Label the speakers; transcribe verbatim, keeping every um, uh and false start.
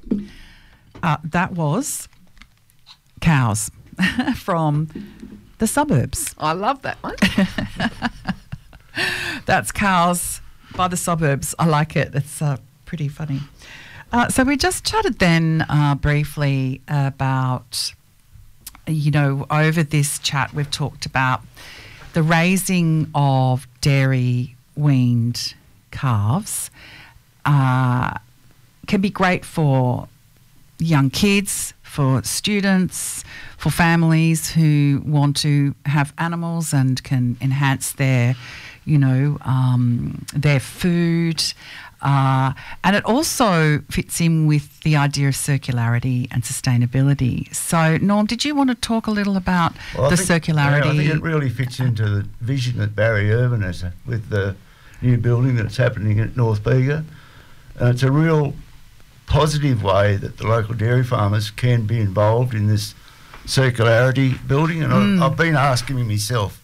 Speaker 1: Uh, that was cows from the suburbs.
Speaker 2: I love that one.
Speaker 1: That's cows by the suburbs. I like it. It's uh, pretty funny. Uh, so we just chatted then uh, briefly about, you know, over this chat we've talked about the raising of dairy weaned calves uh, can be great for young kids, for students, for families who want to have animals and can enhance their, you know, um, their food. Uh, and it also fits in with the idea of circularity and sustainability. So, Norm, did you want to talk a little about
Speaker 3: well,
Speaker 1: the
Speaker 3: I think,
Speaker 1: circularity?
Speaker 3: Yeah, I think it really fits into the vision that Barry Irvin has with the new building that's happening at North Bega. And it's a real positive way that the local dairy farmers can be involved in this circularity building. And mm. I've, I've been asking me myself,